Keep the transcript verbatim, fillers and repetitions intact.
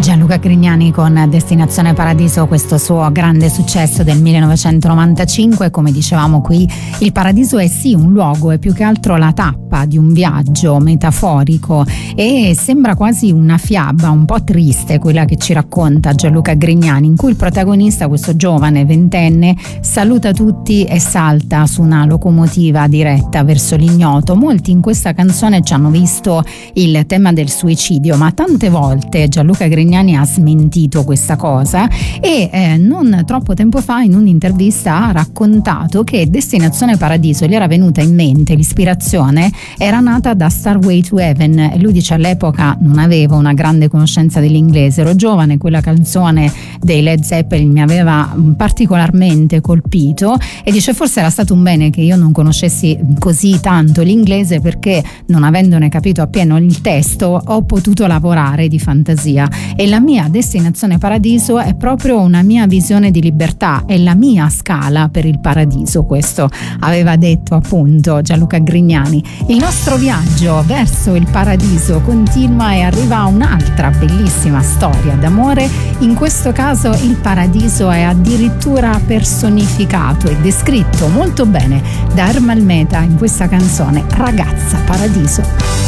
Gianluca Grignani con Destinazione Paradiso, questo suo grande successo del millenovecentonovantacinque. Come dicevamo, qui il paradiso è sì un luogo, è più che altro la tappa di un viaggio metaforico e sembra quasi una fiaba un po' triste quella che ci racconta Gianluca Grignani, in cui il protagonista, questo giovane ventenne, saluta tutti e salta su una locomotiva diretta verso l'ignoto. Molti in questa canzone ci hanno visto il tema del suicidio, ma tante volte Gianluca Grignani ha smentito questa cosa e eh, non troppo tempo fa in un'intervista ha raccontato che Destinazione Paradiso gli era venuta in mente, l'ispirazione era nata da Starway to Heaven. Lui dice: all'epoca non avevo una grande conoscenza dell'inglese, ero giovane, quella canzone dei Led Zeppelin mi aveva particolarmente colpito e dice forse era stato un bene che io non conoscessi così tanto l'inglese, perché non avendone capito appieno il testo ho potuto lavorare di fantasia. E la mia Destinazione Paradiso è proprio una mia visione di libertà, è la mia scala per il paradiso. Questo aveva detto appunto Gianluca Grignani. Il nostro viaggio verso il paradiso continua e arriva a un'altra bellissima storia d'amore. In questo caso il paradiso è addirittura personificato e descritto molto bene da Ermal Meta in questa canzone Ragazza Paradiso.